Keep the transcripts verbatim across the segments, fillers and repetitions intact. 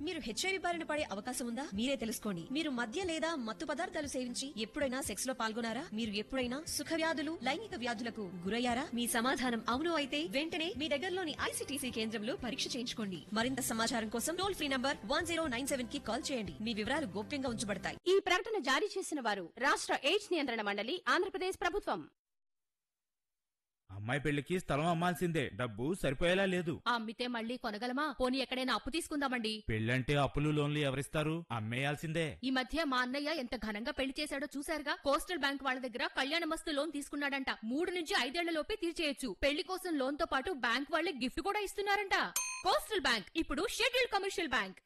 మీరు హెచ్ఐవి బారిన పడే అవకాశం ఉందా? మీరే తెలుసుకోండి. మీరు మద్య లేదా మత్తు పదార్థాలు సేవించి ఎప్పుడైనా సెక్స్ లో పాల్గొనారా? మీరు ఎప్పుడైనా సుఖ వ్యాధులు, లైంగిక వ్యాధులకు గురయ్యారా? మీ సమాధానం అవును అయితే వెంటనే మీ దగ్గరలోని ఐసీటీసీ కేంద్రంలో పరీక్ష చేయించుకోండి. మరింత సమాచారం కోసం toll free number one zero nine seven కి కాల్ చేయండి. మీ వివరాలు గోప్యంగా ఉంచబడతాయి. ఈ ప్రకటన జారీ చేసిన వారు రాష్ట్ర ఎయిడ్స్ నియంత్రణ మండలి, ఆంధ్రప్రదేశ్ ప్రభుత్వం. అమ్మాయి పెళ్లికి స్థలం అమ్మాల్సిందే, డబ్బు సరిపోయేలా లేదు. అమ్మితే మళ్ళీ కొనగలమా? పోనీ ఎక్కడైనా అప్పు తీసుకుందామండి. పెళ్ళంటే అప్పులు లోన్లు ఎవరిస్తారు? అమ్మేయాల్సిందే. ఈ మధ్య మా అన్నయ్య ఎంత ఘనంగా పెళ్లి చేశాడో చూశారుగా. కోస్టల్ బ్యాంక్ వాళ్ళ దగ్గర కళ్యాణ మస్తు లోన్ తీసుకున్నాడంట. మూడు నుంచి ఐదేళ్ల లోపే తీర్చేయొచ్చు. పెళ్లి కోసం లోన్ తో పాటు బ్యాంక్ వాళ్ళే గిఫ్ట్ కూడా ఇస్తున్నారంట. కోస్టల్ బ్యాంక్ ఇప్పుడు షెడ్యూల్డ్ కమర్షియల్ బ్యాంక్.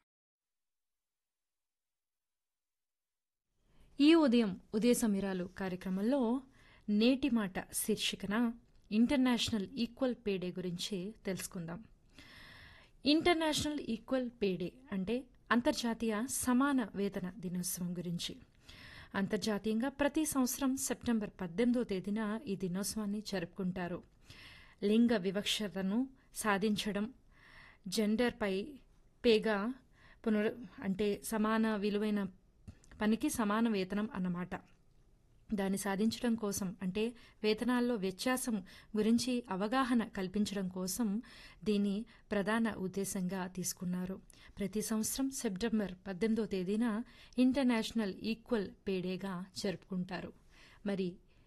ఈ ఉదయం ఉదయ సమీరాలు కార్యక్రమంలో నేటి మాట శీర్షికన ఇంటర్నేషనల్ ఈక్వల్ పే డే గురించి తెలుసుకుందాం. ఇంటర్నేషనల్ ఈక్వల్ పే డే అంటే అంతర్జాతీయ సమాన వేతన దినోత్సవం గురించి. అంతర్జాతీయంగా ప్రతి సంవత్సరం సెప్టెంబర్ పద్దెనిమిదో తేదీన ఈ దినోత్సవాన్ని జరుపుకుంటారు. లింగ వివక్షతను సాధించడం, జెండర్పై పేగా పునరు అంటే సమాన విలువైన పనికి సమాన వేతనం అన్నమాట. దాన్ని సాధించడం కోసం అంటే వేతనాల్లో వ్యత్యాసం గురించి అవగాహన కల్పించడం కోసం దీన్ని ప్రధాన ఉద్దేశంగా తీసుకున్నారు. ప్రతి సంవత్సరం సెప్టెంబర్ పద్దెనిమిదో తేదీన ఇంటర్నేషనల్ ఈక్వల్ పే డేగా జరుపుకుంటారు. మరి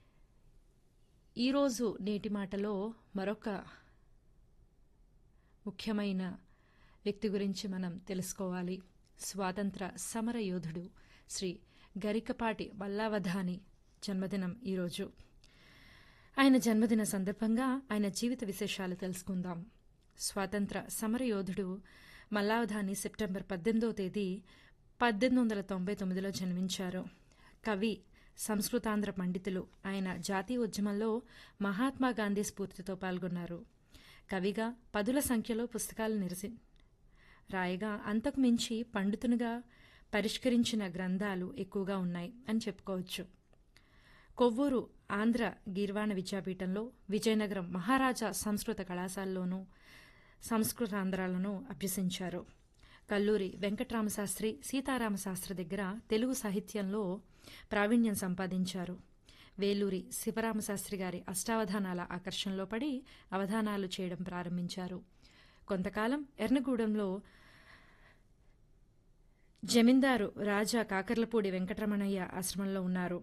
ఈరోజు నేటి మాటలో మరొక ముఖ్యమైన వ్యక్తి గురించి మనం తెలుసుకోవాలి. స్వాతంత్ర సమర యోధుడు శ్రీ గరికపాటి మల్లావధాని జన్మదినం ఈరోజు. ఆయన జన్మదిన సందర్భంగా ఆయన జీవిత విశేషాలు తెలుసుకుందాం. స్వాతంత్ర సమరయోధుడు మల్లావధాని సెప్టెంబర్ పద్దెనిమిదవ తేదీ పద్దెనిమిది వందల తొంభై తొమ్మిదిలో జన్మించారు. కవి, సంస్కృతాంధ్ర పండితులు. ఆయన జాతీయ ఉద్యమంలో మహాత్మా గాంధీ స్ఫూర్తితో పాల్గొన్నారు. కవిగా పదుల సంఖ్యలో పుస్తకాలు నిరసి రాయగా అంతకు మించి పండితునిగా పరిష్కరించిన గ్రంథాలు ఎక్కువగా ఉన్నాయి అని చెప్పుకోవచ్చు. కొవ్వూరు ఆంధ్ర గీర్వాణ విద్యాపీఠంలో, విజయనగరం మహారాజా సంస్కృత కళాశాలలోనూ సంస్కృతాంధ్రాలను అభ్యసించారు. కల్లూరి వెంకట్రామశాస్త్రి, సీతారామశాస్త్రి దగ్గర తెలుగు సాహిత్యంలో ప్రావీణ్యం సంపాదించారు. వేలూరి శివరామశాస్త్రి గారి అష్టావధానాల ఆకర్షణలో పడి అవధానాలు చేయడం ప్రారంభించారు. కొంతకాలం ఎర్నగూడెంలో జమీందారు రాజా కాకర్లపూడి వెంకటరమణయ్య ఆశ్రమంలో ఉన్నారు.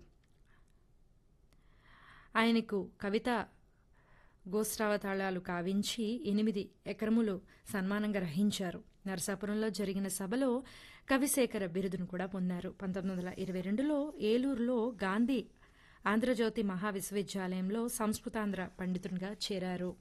ఆయనకు కవిత గోష్ఠావతాళాలు కావించి ఎనిమిది ఎకరములు సన్మానంగా గ్రహించారు. నరసాపురంలో జరిగిన సభలో కవిశేఖర బిరుదును కూడా పొందారు. పంతొమ్మిది వందల ఇరవై రెండులో ఏలూరులో గాంధీ ఆంధ్రజ్యోతి మహావిశ్వవిద్యాలయంలో సంస్కృతాంధ్ర పండితునిగా చేరారు.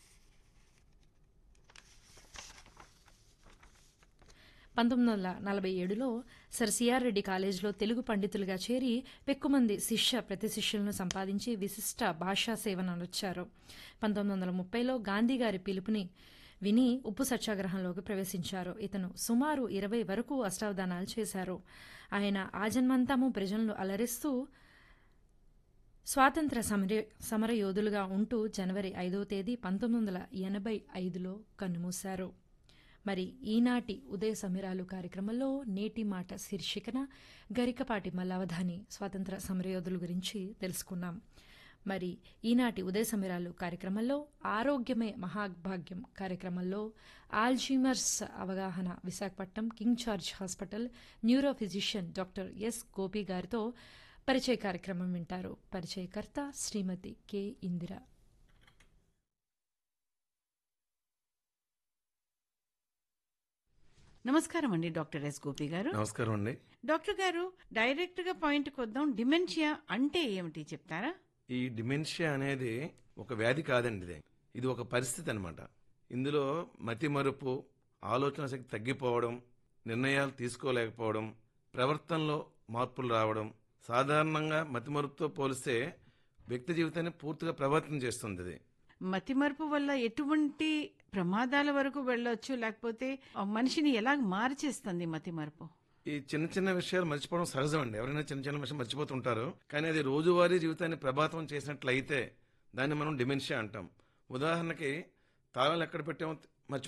పంతొమ్మిది వందల నలభై ఏడులో సర్ సిఆర్ రెడ్డి కాలేజీలో తెలుగు పండితులుగా చేరి పెక్కుమంది శిష్య ప్రతి శిష్యులను సంపాదించి విశిష్ట భాషా సేవనొచ్చారు. పంతొమ్మిది వందల ముప్పైలో గాంధీగారి పిలుపుని విని ఉప్పు సత్యాగ్రహంలోకి ప్రవేశించారు. ఇతను సుమారు ఇరవై వరకు అష్టావధానాలు చేశారు. ఆయన ఆజన్మంతము ప్రజలను అలరిస్తూ స్వాతంత్ర సమర సమరయోధులుగా ఉంటూ జనవరి ఐదవ తేదీ పంతొమ్మిది వందల ఎనభై ఐదులో కన్నుమూశారు. మరి ఈనాటి ఉదయ సమీరాలు కార్యక్రమంలో నేటి మాట శీర్షికన గరికపాటి మల్లావధాని స్వాతంత్ర సమరయోధుల గురించి తెలుసుకున్నాం. మరి ఈనాటి ఉదయ సమీరాలు కార్యక్రమంలో ఆరోగ్యమే మహాభాగ్యం కార్యక్రమంలో ఆల్జీమర్స్ అవగాహన Visakhapatnam king George hospital neuro physician doctor yes Gopi గారితో పరిచయ కార్యక్రమం వింటారు. పరిచయకర్త శ్రీమతి కె ఇందిర. నమస్కారం అండి డాక్టర్ ఎస్ గోపి గారు. నమస్కారం అండి డాక్టర్ గారు, డైరెక్ట్ గా పాయింట్ కి వద్దాం. డిమెన్షియా అంటే ఏమిటి చెప్తారా? ఈ డిమెన్షియా అనేది ఒక వ్యాధి కాదండి, ఇది ఇది ఒక పరిస్థితి అనమాట. ఇందులో మతి మరుపు, ఆలోచన శక్తి తగ్గిపోవడం, నిర్ణయాలు తీసుకోలేకపోవడం, ప్రవర్తనలో మార్పులు రావడం, సాధారణంగా మతి మరుపుతో పోలిస్తే వ్యక్తి జీవితాన్ని పూర్తిగా ప్రభావితం చేస్తుంది. ఇది మతిమరుపు వల్ల ఎటువంటి ప్రమాదాల వరకు వెళ్ళొచ్చు, లేకపోతే మనిషిని ఎలా మార్చేస్తుంది మతిమరుపు? ఈ చిన్న చిన్న విషయాలు మర్చిపోవడం సహజం అండి. ఎవరైనా చిన్న చిన్న విషయం మర్చిపోతుంటారు. కానీ అది రోజువారీ జీవితాన్ని ప్రభావితం చేసినట్లయితే దాన్ని మనం డిమెన్షియా అంటాం. ఉదాహరణకి తాళాలు ఎక్కడ పెట్టామో